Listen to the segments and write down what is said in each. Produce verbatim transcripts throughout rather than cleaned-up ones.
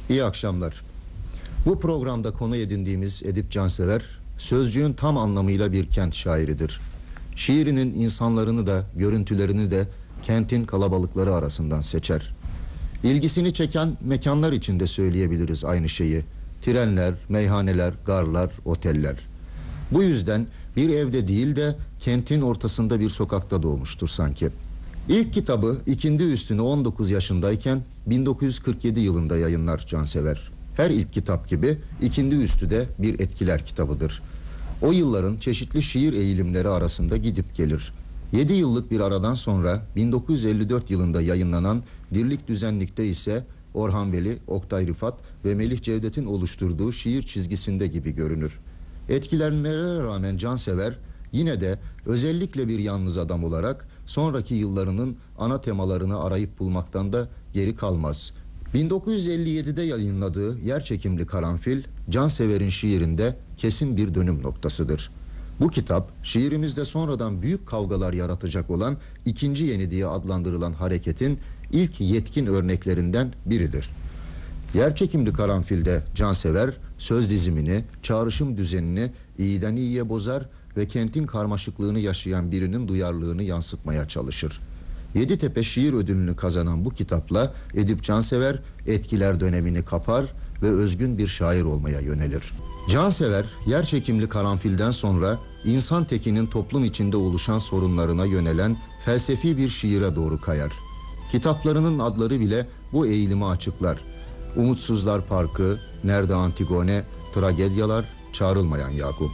İyi akşamlar. Bu programda konu edindiğimiz Edip Cansever, sözcüğün tam anlamıyla bir kent şairidir. Şiirinin insanlarını da, görüntülerini de kentin kalabalıkları arasından seçer. İlgisini çeken mekanlar için de söyleyebiliriz aynı şeyi. Trenler, meyhaneler, garlar, oteller. Bu yüzden bir evde değil de kentin ortasında bir sokakta doğmuştur sanki. İlk kitabı İkindi Üstü'nü on dokuz yaşındayken bin dokuz yüz kırk yedi yılında yayınlar Cansever. Her ilk kitap gibi İkindi Üstü de bir etkiler kitabıdır. O yılların çeşitli şiir eğilimleri arasında gidip gelir. Yedi yıllık bir aradan sonra bin dokuz yüz elli dört yılında yayınlanan Dirlik Düzenlik'te ise Orhan Veli, Oktay Rıfat ve Melih Cevdet'in oluşturduğu şiir çizgisinde gibi görünür. Etkilenmelere rağmen Cansever yine de özellikle bir yalnız adam olarak sonraki yıllarının ana temalarını arayıp bulmaktan da geri kalmaz. bin dokuz yüz elli yedide yayınladığı Yerçekimli Karanfil, Cansever'in şiirinde kesin bir dönüm noktasıdır. Bu kitap şiirimizde sonradan büyük kavgalar yaratacak olan ikinci yeni diye adlandırılan hareketin ilk yetkin örneklerinden biridir. Yerçekimli Karanfil'de Cansever söz dizimini, çağrışım düzenini iyiden iyiye bozar ve kentin karmaşıklığını yaşayan birinin duyarlılığını yansıtmaya çalışır. Yeditepe Şiir Ödülünü kazanan bu kitapla Edip Cansever etkiler dönemini kapar ve özgün bir şair olmaya yönelir. Cansever, Yerçekimli Karanfil'den sonra insan tekinin toplum içinde oluşan sorunlarına yönelen felsefi bir şiire doğru kayar. Kitaplarının adları bile bu eğilimi açıklar. Umutsuzlar Parkı, Nerede Antigone, Tragedyalar, Çağrılmayan Yakup.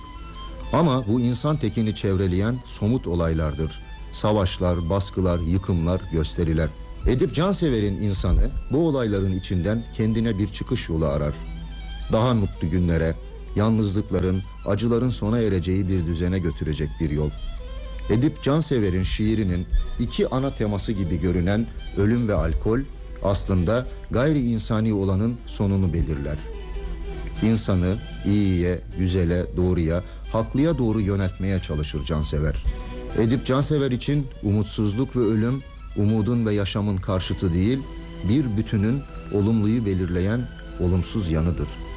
Ama bu insan tekini çevreleyen somut olaylardır. Savaşlar, baskılar, yıkımlar, gösteriler. Edip Cansever'in insanı bu olayların içinden kendine bir çıkış yolu arar. Daha mutlu günlere, yalnızlıkların, acıların sona ereceği bir düzene götürecek bir yol. Edip Cansever'in şiirinin iki ana teması gibi görünen ölüm ve alkol aslında gayri insani olanın sonunu belirler. İnsanı iyiye, güzele, doğruya, haklıya doğru yöneltmeye çalışır Cansever. Edip Cansever için umutsuzluk ve ölüm, umudun ve yaşamın karşıtı değil, bir bütünün olumluyu belirleyen olumsuz yanıdır.